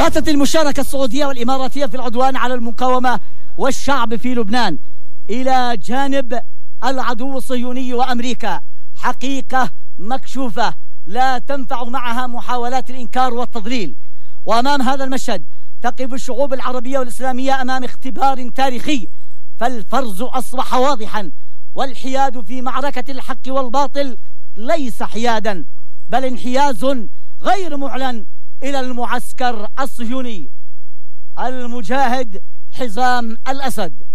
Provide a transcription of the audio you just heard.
باتت المشاركة السعودية والإماراتية في العدوان على المقاومة والشعب في لبنان إلى جانب العدو الصهيوني وأمريكا حقيقة مكشوفة لا تنفع معها محاولات الإنكار والتضليل. وأمام هذا المشهد تقف الشعوب العربية والإسلامية أمام اختبار تاريخي، فالفرز أصبح واضحا، والحياد في معركة الحق والباطل ليس حيادا بل انحياز غير معلن إلى المعسكر الصهيوني. المجاهد حزام الأسد.